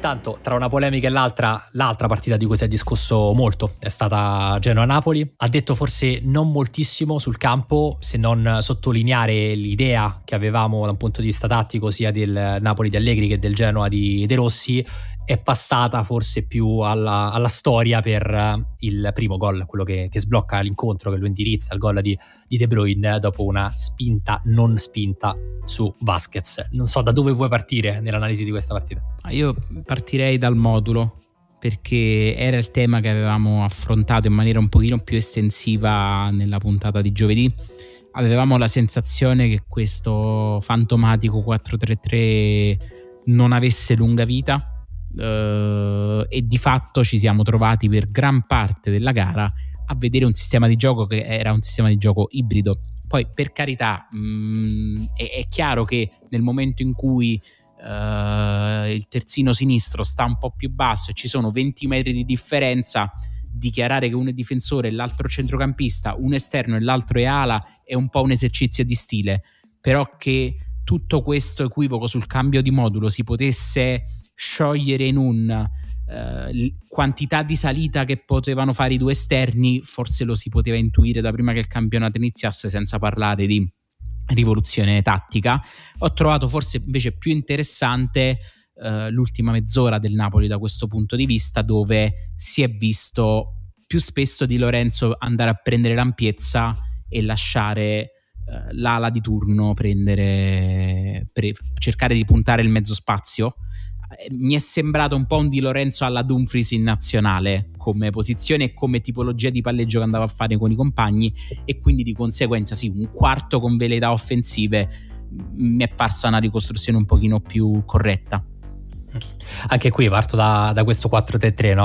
Intanto, tra una polemica e l'altra partita di cui si è discusso molto è stata Genoa-Napoli. Ha detto forse non moltissimo sul campo, se non sottolineare l'idea che avevamo da un punto di vista tattico sia del Napoli di Allegri che del Genoa di De Rossi. È passata forse più alla storia per il primo gol, quello che sblocca l'incontro, che lo indirizza, il gol di De Bruyne dopo una non spinta su Vasquez. Non so da dove vuoi partire nell'analisi di questa partita. Io partirei dal modulo, perché era il tema che avevamo affrontato in maniera un pochino più estensiva nella puntata di giovedì. Avevamo la sensazione che questo fantomatico 4-3-3 non avesse lunga vita, e di fatto ci siamo trovati per gran parte della gara a vedere un sistema di gioco che era un sistema di gioco ibrido. Poi, per carità, è chiaro che nel momento in cui il terzino sinistro sta un po' più basso e ci sono 20 metri di differenza, dichiarare che uno è difensore e l'altro centrocampista, uno esterno e l'altro è ala, è un po' un esercizio di stile. Però che tutto questo equivoco sul cambio di modulo si potesse sciogliere in un quantità di salita che potevano fare i due esterni, forse lo si poteva intuire da prima che il campionato iniziasse, senza parlare di rivoluzione tattica. Ho trovato forse invece più interessante l'ultima mezz'ora del Napoli da questo punto di vista, dove si è visto più spesso Di Lorenzo andare a prendere l'ampiezza e lasciare l'ala di turno cercare di puntare il mezzo spazio. Mi è sembrato un po' un Di Lorenzo alla Dumfries in nazionale come posizione e come tipologia di palleggio che andava a fare con i compagni, e quindi di conseguenza sì, un quarto con velleità offensive mi è parsa una ricostruzione un pochino più corretta. Anche qui parto da questo 4-3-3, no?